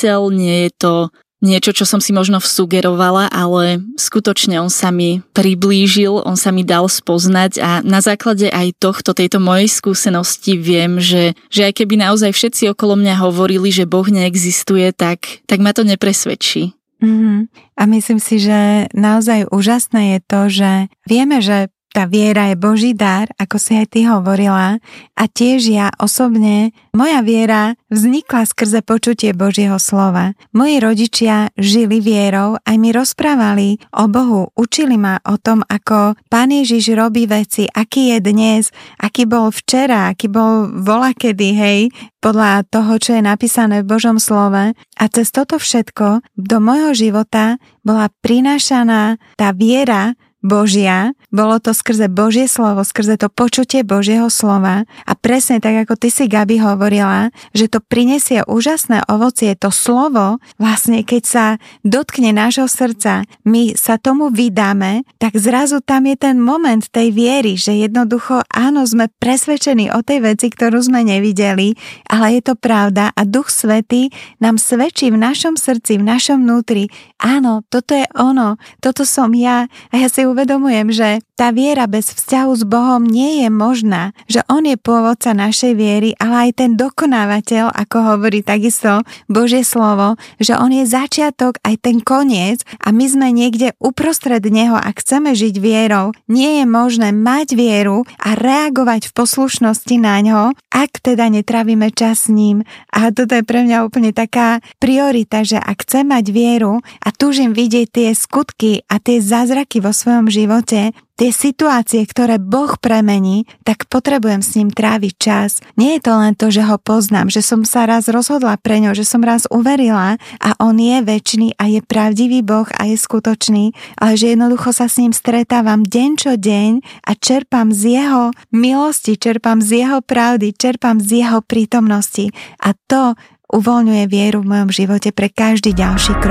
výmysel, nie je to niečo, čo som si možno vsugerovala, ale skutočne on sa mi priblížil, on sa mi dal spoznať a na základe aj tejto mojej skúsenosti viem, že aj keby naozaj všetci okolo mňa hovorili, že Boh neexistuje, tak ma to nepresvedčí. A myslím si, že naozaj úžasné je to, že vieme, že tá viera je Boží dar, ako si aj ty hovorila, a tiež ja osobne, moja viera vznikla skrze počutie Božieho slova. Moji rodičia žili vierou, aj mi rozprávali o Bohu, učili ma o tom, ako Pán Ježiš robí veci, aký je dnes, aký bol včera, aký bol volakedy, hej, podľa toho, čo je napísané v Božom slove. A cez toto všetko do môjho života bola prinášaná tá viera Božia, bolo to skrze Božie slovo, skrze to počutie Božieho slova a presne tak, ako ty si, Gabi, hovorila, že to prinesie úžasné ovocie, to slovo, vlastne keď sa dotkne nášho srdca, my sa tomu vydáme, tak zrazu tam je ten moment tej viery, že jednoducho áno, sme presvedčení o tej veci, ktorú sme nevideli, ale je to pravda a Duch Svätý nám svedčí v našom srdci, v našom vnútri, áno, toto je ono, toto som ja a ja si uvedomujem, že tá viera bez vzťahu s Bohom nie je možná, že On je pôvodca našej viery, ale aj ten dokonávateľ, ako hovorí takisto Božie slovo, že On je začiatok aj ten koniec a my sme niekde uprostred Neho a chceme žiť vierou. Nie je možné mať vieru a reagovať v poslušnosti na ňo, ak teda netravíme čas s ním. A toto je pre mňa úplne taká priorita, že ak chcem mať vieru a túžim vidieť tie skutky a tie zázraky vo svojom živote, tie situácie, ktoré Boh premení, tak potrebujem s ním tráviť čas. Nie je to len to, že ho poznám, že som sa raz rozhodla pre ňo, že som raz uverila a on je večný a je pravdivý Boh a je skutočný, ale že jednoducho sa s ním stretávam deň čo deň a čerpám z jeho milosti, čerpám z jeho pravdy, čerpám z jeho prítomnosti a to uvoľňuje vieru v mojom živote pre každý ďalší krok.